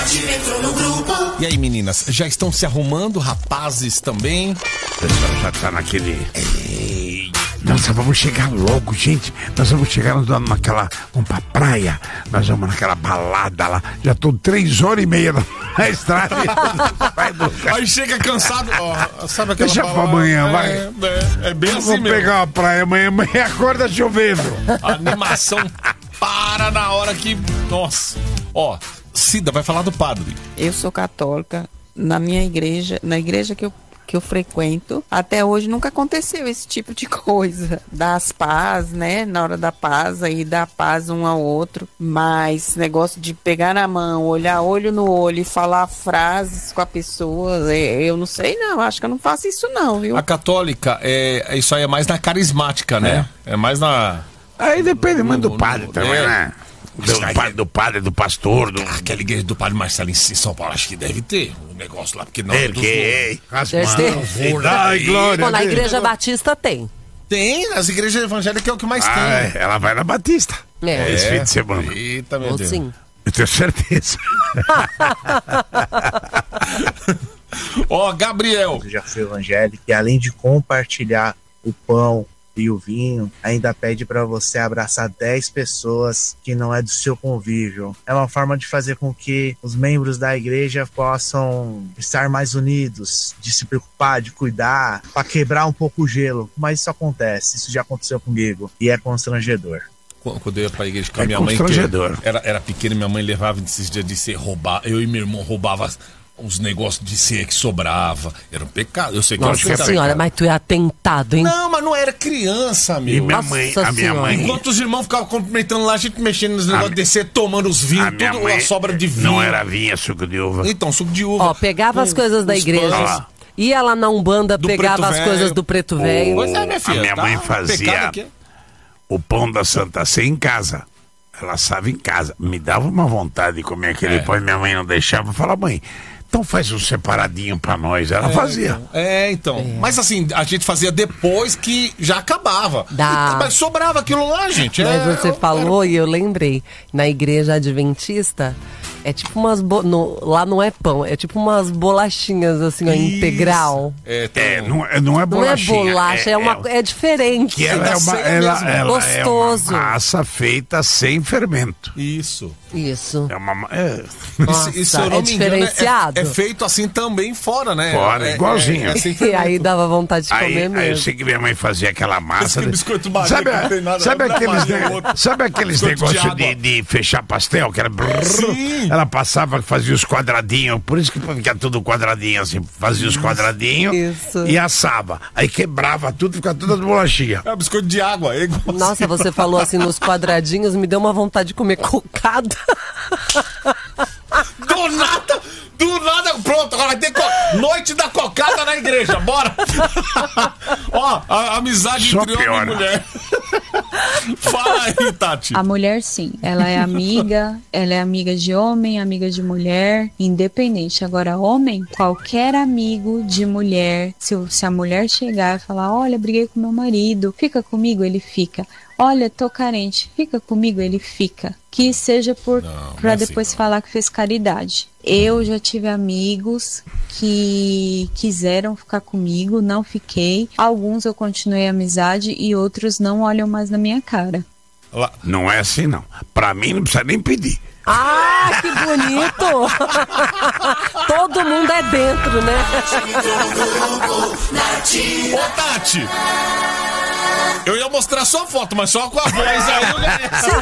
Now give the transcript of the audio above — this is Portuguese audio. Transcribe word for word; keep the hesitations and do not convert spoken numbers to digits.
E aí, meninas, já estão se arrumando? Rapazes também? O pessoal já tá naquele... Ei, nossa, vamos chegar logo, gente. Nós vamos chegar nós vamos naquela... Vamos pra praia. Nós vamos naquela balada lá. Já tô três horas e meia na estrada. Aí chega cansado, ó. Sabe aquela Deixa balada? pra amanhã, é, vai. É, é bem assim Vamos mesmo. pegar uma praia amanhã. Amanhã acorda chovendo. A animação para na hora que... Nossa. Ó, Cida, vai falar do padre. Eu sou católica. Na minha igreja, na igreja que eu, que eu frequento, até hoje nunca aconteceu esse tipo de coisa. Das paz, né? Na hora da paz, aí dá paz um ao outro. Mas negócio de pegar na mão, olhar olho no olho e falar frases com a pessoa, eu não sei não, acho que eu não faço isso não, viu? A católica, é, isso aí é mais na carismática, né? É, é mais na... Aí depende muito do padre no- também, é. né? Do padre, do padre, do pastor, do... Aquela igreja do padre Marcelo em São Paulo, acho que deve ter um negócio lá, porque não... Ele que... As Deve mãos, ter. e dai glória Bom, na a Deus. Igreja Batista tem. Tem, nas igrejas evangélicas é o que mais Ah, tem. é, ela vai na Batista. É. Esse fim de semana. Eita, meu Ou Deus. sim. Eu tenho certeza. Ó, Gabriel. Já foi evangélico e além de compartilhar o pão e o vinho, ainda pede para você abraçar dez pessoas que não é do seu convívio. É uma forma de fazer com que os membros da igreja possam estar mais unidos, de se preocupar, de cuidar, para quebrar um pouco o gelo. Mas isso acontece, isso já aconteceu comigo e é constrangedor. Quando eu ia pra igreja com a É minha mãe, que constrangedor. era, era pequena, minha mãe levava esses dias de ser roubar. Eu e meu irmão roubava uns negócios de ceia que sobrava. Era um pecado. Eu sei que eu acho que Nossa era senhora, pecado. mas tu é atentado, hein? Não, mas não era criança, E meu. minha Nossa mãe, a minha Senhora. mãe... Enquanto os irmãos ficavam cumprimentando lá, a gente mexendo nos negócios de descer, tomando os vinhos, A minha tudo mãe a sobra de vinho. não era vinho, é suco de uva. Então, suco de uva. Ó, pegava as coisas da os igreja, pães. ia lá na Umbanda, Do pegava Preto as Velho. coisas do Preto Velho. Pois é, minha filha. A minha tá? mãe Pecado fazia aqui. o pão da Santa Ceia em casa. Ela assava em casa. Me dava uma vontade de comer aquele É. pão e minha mãe não deixava. Eu falava, mãe, então faz um separadinho pra nós. Ela fazia. É, então. Mas assim, a gente fazia depois que já acabava. Dá. E- mas sobrava aquilo lá, gente. Mas É, você era- falou e eu lembrei, na igreja adventista, é tipo umas... Bo... no- lá não é pão, é tipo umas bolachinhas assim, ó, Isso. integral. É, tem É, um- não, é- não é Não é bolachinha. bolacha, é, uma, é, diferente. Que ela é uma, ceia ela, mesmo. ela Gostoso. é uma massa feita sem fermento. Isso. Isso. É uma... ma- É, Nossa, E se eu é não me engano, é- diferenciado. É, feito assim também fora, né? Fora, É- igualzinho. é- é sem E fermento. aí dava vontade de Aí, comer aí eu mesmo. sei que minha mãe fazia aquela massa. Esse que de- biscoito Maria sabe, que não tem nada, sabe não é aqueles, Maria, ne- outro. sabe aqueles Biscoito de negócios de, água. de fechar pastel? Que era brrr, Sim. ela passava, fazia os quadradinhos, por isso que fica tudo quadradinho assim, fazia os quadradinhos Isso. e assava. Aí quebrava tudo, ficava tudo as bolachinhas. É biscoito de água. É igual Nossa, você falou assim nos quadradinhos, me deu uma vontade de comer cocada. Do nada, do nada. Pronto, agora vai ter co- noite da cocada na igreja. Bora. Ó, a, a amizade Só entre homem piora. e mulher. Fala aí, Tati. A mulher, sim, ela é amiga, ela é amiga de homem, amiga de mulher, independente. Agora, homem, qualquer amigo de mulher, se, o- se a mulher chegar e falar, olha, briguei com meu marido, fica comigo, ele fica. Olha, tô carente, fica comigo, ele fica. Que seja por Não, não pra é assim, depois não. falar que fez caridade. Eu já tive amigos que quiseram ficar comigo, não fiquei. Alguns eu continuei a amizade e outros não olham mais na minha cara. Lá. Não é assim não. Pra mim não precisa nem pedir. Ah, que bonito! Todo mundo é dentro, né? Ô, Tati. Eu ia mostrar só a foto, mas só com a voz aí. Eu...